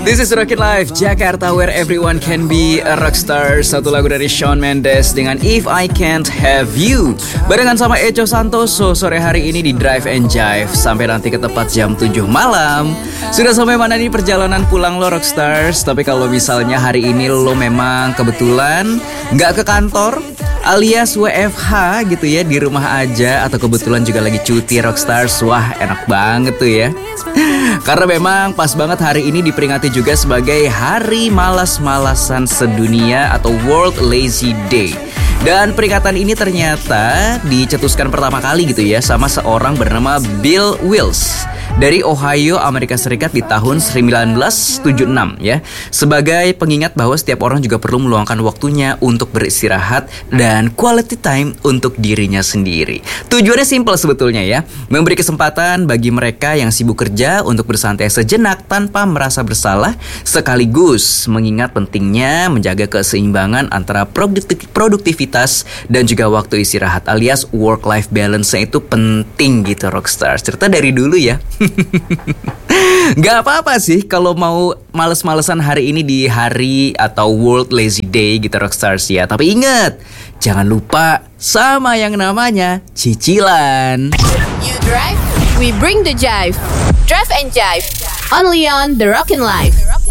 This is Rockin' Life Jakarta, where everyone can be a rockstar. Satu lagu dari Shawn Mendes dengan If I Can't Have You, barengan sama Echo Santoso sore hari ini di Drive and Jive sampai nanti ke tepat jam 7 malam. Sudah sampai mana nih perjalanan pulang lo rockstars? Tapi kalau misalnya hari ini lo memang kebetulan nggak ke kantor alias WFH gitu ya, di rumah aja, atau kebetulan juga lagi cuti rockstars, wah enak banget tuh ya. Karena memang pas banget hari ini diperingati juga sebagai Hari Malas-Malasan Sedunia atau World Lazy Day. Dan peringatan ini ternyata dicetuskan pertama kali gitu ya sama seorang bernama Bill Wills dari Ohio, Amerika Serikat di tahun 1976 ya. Sebagai pengingat bahwa setiap orang juga perlu meluangkan waktunya untuk beristirahat dan quality time untuk dirinya sendiri. Tujuannya simpel sebetulnya ya, memberi kesempatan bagi mereka yang sibuk kerja untuk bersantai sejenak tanpa merasa bersalah, sekaligus mengingat pentingnya menjaga keseimbangan antara produktivitas dan juga waktu istirahat alias work-life balance-nya itu penting gitu rockstars. Cerita dari dulu ya. Gak apa-apa sih kalau mau males-malesan hari ini di hari atau World Lazy Day gitu rockstars ya. Tapi ingat, jangan lupa sama yang namanya cicilan. You drive, we bring the jive. Drive and Jive, only on The Rockin' Life.